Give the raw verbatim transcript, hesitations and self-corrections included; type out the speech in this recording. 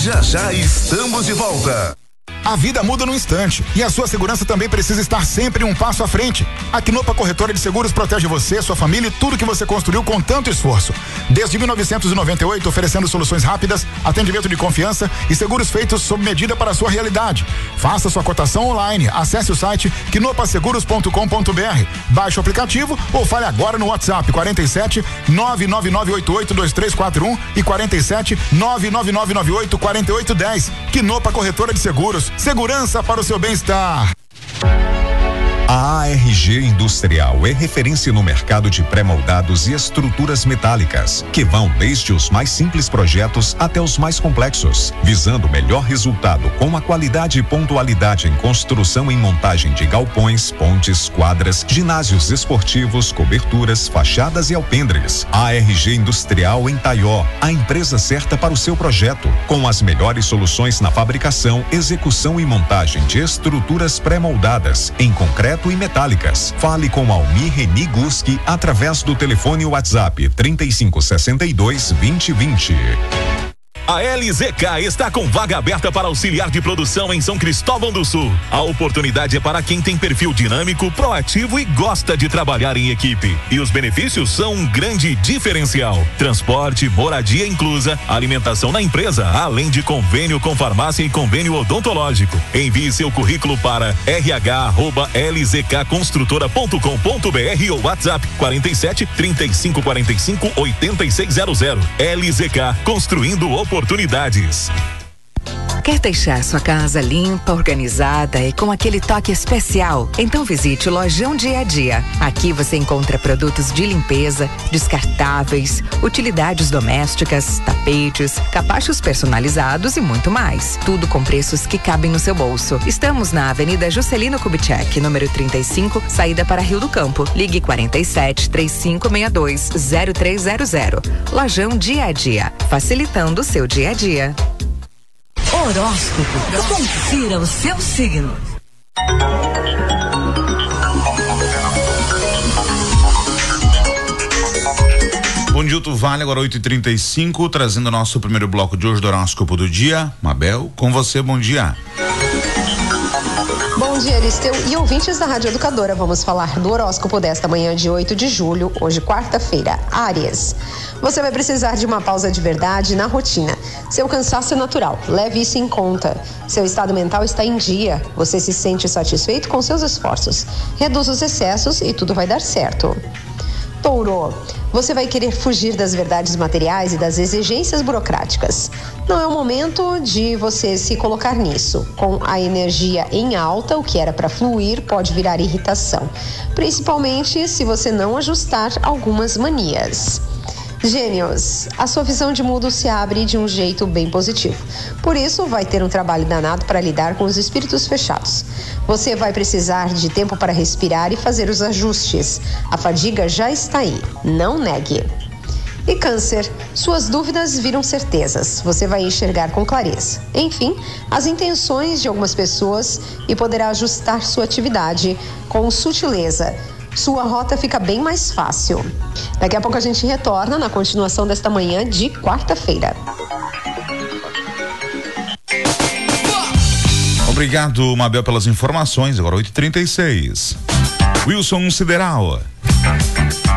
Já já estamos de volta. A vida muda num instante e a sua segurança também precisa estar sempre um passo à frente. A Quinopa Corretora de Seguros protege você, sua família e tudo que você construiu com tanto esforço. Desde mil novecentos e noventa e oito, oferecendo soluções rápidas, atendimento de confiança e seguros feitos sob medida para a sua realidade. Faça sua cotação online. Acesse o site quinopa seguros ponto com ponto br. Baixe o aplicativo ou fale agora no WhatsApp quarenta e sete, nove nove nove oito oito, dois três quatro um e quarenta e sete, nove nove nove nove oito, quatro oito um zero. Quinopa Corretora de Seguros. Segurança para o seu bem-estar. A A R G Industrial é referência no mercado de pré-moldados e estruturas metálicas, que vão desde os mais simples projetos até os mais complexos, visando o melhor resultado com a qualidade e pontualidade em construção e montagem de galpões, pontes, quadras, ginásios esportivos, coberturas, fachadas e alpendres. A R G Industrial em Taió, a empresa certa para o seu projeto, com as melhores soluções na fabricação, execução e montagem de estruturas pré-moldadas em concreto e metálicas. Fale com Almir Reni Guski através do telefone WhatsApp trinta e cinco, sessenta e dois, vinte, vinte. A L Z K está com vaga aberta para auxiliar de produção em São Cristóvão do Sul. A oportunidade é para quem tem perfil dinâmico, proativo e gosta de trabalhar em equipe. E os benefícios são um grande diferencial: transporte, moradia inclusa, alimentação na empresa, além de convênio com farmácia e convênio odontológico. Envie seu currículo para r h arroba l z k construtora ponto com ponto b r ou WhatsApp quarenta e sete, trinta e cinco, quarenta e cinco, oitenta e seis zero zero. L Z K, construindo oportunidades. oportunidades. Quer deixar sua casa limpa, organizada e com aquele toque especial? Então visite o Lojão Dia a Dia. Aqui você encontra produtos de limpeza, descartáveis, utilidades domésticas, tapetes, capachos personalizados e muito mais. Tudo com preços que cabem no seu bolso. Estamos na Avenida Juscelino Kubitschek, número trinta e cinco, saída para Rio do Campo. Ligue quarenta e sete, trinta e cinco, sessenta e dois, zero três zero zero. Lojão Dia a Dia, facilitando o seu dia a dia. Horóscopo. Confira o seu signo. Bom dia, tu vale, agora oito e trinta e cinco, trazendo o nosso primeiro bloco de hoje do horóscopo do dia. Mabel, com você, bom dia. Bom dia, Aristeu e ouvintes da Rádio Educadora. Vamos falar do horóscopo desta manhã de oito de julho, hoje quarta-feira. Áries. Você vai precisar de uma pausa de verdade na rotina. Seu cansaço é natural, leve isso em conta. Seu estado mental está em dia. Você se sente satisfeito com seus esforços. Reduz os excessos e tudo vai dar certo. Touro, você vai querer fugir das verdades materiais e das exigências burocráticas. Não é o momento de você se colocar nisso. Com a energia em alta, o que era para fluir pode virar irritação, principalmente se você não ajustar algumas manias. Gêmeos, a sua visão de mundo se abre de um jeito bem positivo. Por isso, vai ter um trabalho danado para lidar com os espíritos fechados. Você vai precisar de tempo para respirar e fazer os ajustes. A fadiga já está aí, não negue. E Câncer, suas dúvidas viram certezas. Você vai enxergar com clareza. Enfim, as intenções de algumas pessoas e poderá ajustar sua atividade com sutileza. Sua rota fica bem mais fácil. Daqui a pouco a gente retorna na continuação desta manhã de quarta-feira. Obrigado, Mabel, pelas informações. Agora oito e trinta e seis. Wilson Sideral.